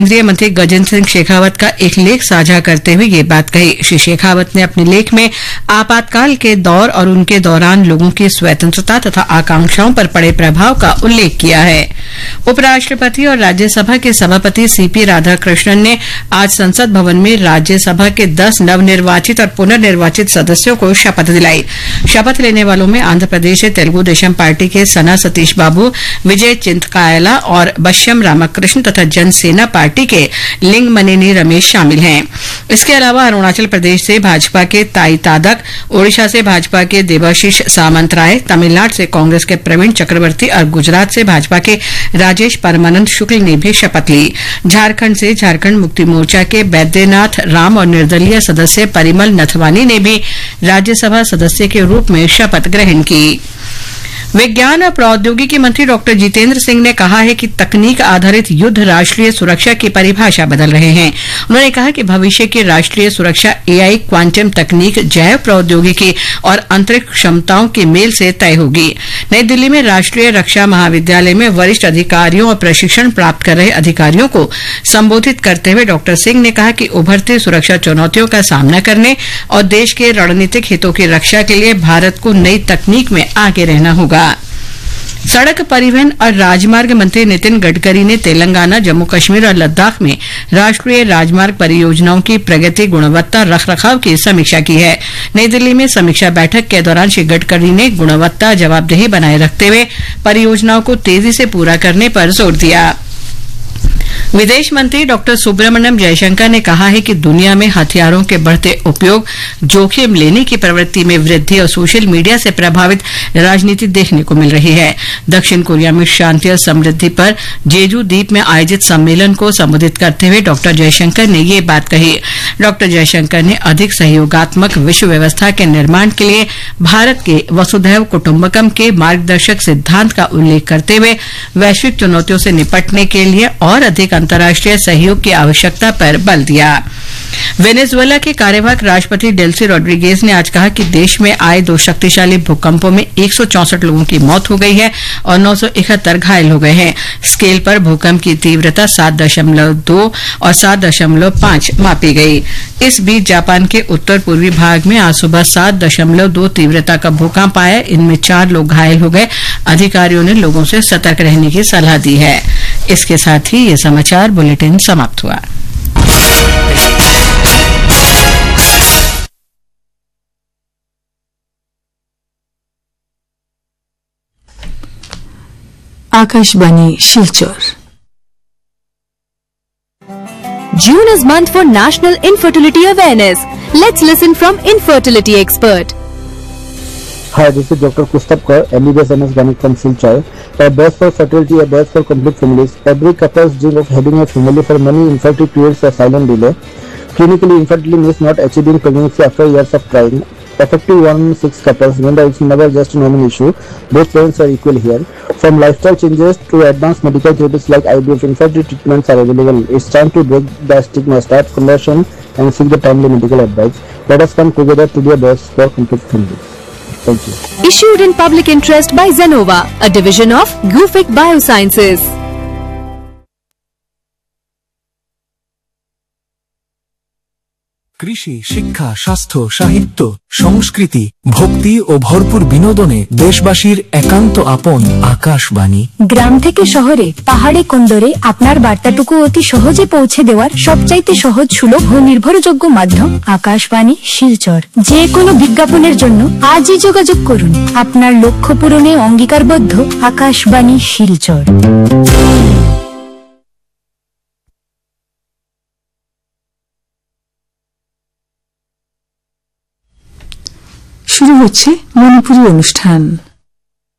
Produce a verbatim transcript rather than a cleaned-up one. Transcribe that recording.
केंद्रीय मंत्री गजेंद्र सिंह शेखावत का एक लेख साझा करते हुए ये बात कही। श्री शेखावत ने अपने लेख में आपातकाल के दौर और उनके दौरान लोगों की स्वतंत्रता तथा आकांक्षाओं पर पड़े प्रभाव का उल्लेख किया है। उपराष्ट्रपति और राज्यसभा के सभापति सीपी राधाकृष्णन ने आज संसद भवन में राज्यसभा के दस नवनिर्वाचित और पुनर्निर्वाचित सदस्यों को शपथ दिलाई। शपथ लेने वालों में आंध्र प्रदेश से तेलुगु देशम पार्टी के सना सतीश बाबू, विजय चिंतकायला और बश्यम रामकृष्ण तथा जनसेना पार्टी के लिंगमनेनी रमेश शामिल हैं। इसके अलावा अरुणाचल प्रदेश से भाजपा के ताई तादक, ओडिशा से भाजपा के देवाशीष सामंतराय, तमिलनाडु से कांग्रेस के प्रवीण चक्रवर्ती और गुजरात से भाजपा के राजेश परमानंद शुक्ल ने भी शपथ ली। झारखंड से झारखंड मुक्ति मोर्चा के बैद्यनाथ राम और निर्दलीय सदस्य परिमल नथवानी ने भी राज्यसभा सदस्य के रूप में शपथ ग्रहण की। विज्ञान और प्रौद्योगिकी मंत्री डॉक्टर जितेंद्र सिंह ने कहा है कि तकनीक आधारित युद्ध राष्ट्रीय सुरक्षा की परिभाषा बदल रहे हैं। उन्होंने कहा कि भविष्य की राष्ट्रीय सुरक्षा एआई, क्वांटम तकनीक, जैव प्रौद्योगिकी और अंतरिक्ष क्षमताओं के मेल से तय होगी। नई दिल्ली में राष्ट्रीय रक्षा महाविद्यालय में वरिष्ठ अधिकारियों और प्रशिक्षण प्राप्त कर रहे अधिकारियों को संबोधित करते हुए डॉक्टर सिंह ने कहा कि उभरती सुरक्षा चुनौतियों का सामना करने और देश के रणनीतिक हितों की रक्षा के लिए भारत को नई तकनीक में आगे रहना होगा। सड़क परिवहन और राजमार्ग मंत्री नितिन गडकरी ने तेलंगाना, जम्मू कश्मीर और लद्दाख में राष्ट्रीय राजमार्ग परियोजनाओं की प्रगति, गुणवत्ता, रखरखाव की समीक्षा की है। नई दिल्ली में समीक्षा बैठक के दौरान श्री गडकरी ने गुणवत्ता, जवाबदेही बनाए रखते हुए परियोजनाओं को तेजी से पूरा करने पर जोर दिया। विदेश मंत्री डॉक्टर सुब्रमण्यम जयशंकर ने कहा है कि दुनिया में हथियारों के बढ़ते उपयोग, जोखिम लेने की प्रवृत्ति में वृद्धि और सोशल मीडिया से प्रभावित राजनीति देखने को मिल रही है। दक्षिण कोरिया में शांति और समृद्धि पर जेजू द्वीप में आयोजित सम्मेलन को संबोधित करते हुए डॉक्टर जयशंकर ने ये बात कही। डॉक्टर जयशंकर ने अधिक सहयोगात्मक विश्व व्यवस्था के निर्माण के लिए भारत के वसुधैव कुटुंबकम के मार्गदर्शक सिद्धांत का उल्लेख करते हुए वैश्विक चुनौतियों से निपटने के लिए और अधिक अंतर्राष्ट्रीय सहयोग की आवश्यकता पर बल दिया। वेनेजुएला के कार्यवाहक राष्ट्रपति डेल्सी रोड्रिगेज ने आज कहा कि देश में आए दो शक्तिशाली भूकंपों में एक सौ चौसठ लोगों की मौत हो गई है और नौ सौ इकहत्तर घायल हो गए हैं। स्केल पर भूकंप की तीव्रता सात दशमलव दो और सात दशमलव पांच मापी गई। इस बीच जापान के उत्तर पूर्वी भाग में आज सुबह सात दशमलव दो तीव्रता का भूकंप आया। इनमें चार लोग घायल हो गए। अधिकारियों ने लोगों से सतर्क रहने की सलाह दी है। इसके साथ ही ये समाचार बुलेटिन समाप्त हुआ। Akashvani Silchar. June is month for National Infertility Awareness. Let's listen from infertility expert. Hi, this is Doctor Kustapkar, M B B S M S Gynec from Silchar. A birth for fertility, a birth for complete families. Every couple's dream of having a family for many infertility periods a silent delay. Clinically, infertility means not achieving pregnancy after years of trying. Effective one in six couples, remember it's never just a normal issue. Both parents are equal here. From lifestyle changes to advanced medical therapies like I V F, infertility treatments are available. It's time to break the stigma, start conversion and seek the timely medical advice. Let us come together to be a best for complete family. Thank you. Issued in public interest by Zenova, a division of Gufic Biosciences. কৃষি, শিক্ষা, স্বাস্থ্য, সাহিত্য, সংস্কৃতি, ভক্তি ও ভরপুর বিনোদনে দেশবাসীর একান্ত আপন আকাশবাণী। গ্রাম থেকে শহরে, পাহাড়ে কোন্দরে আপনার বার্তাটুকু অতি সহজে পৌঁছে দেওয়ার সবচাইতে সহজ, সুলভ ও নির্ভরযোগ্য মাধ্যম আকাশবাণী শিলচর। যে কোনো বিজ্ঞাপনের জন্য আজই যোগাযোগ করুন। আপনার লক্ষ্য পূরণে অঙ্গীকারবদ্ধ আকাশবাণী শিলচর। শুরু হচ্ছে মণিপুরী অনুষ্ঠান।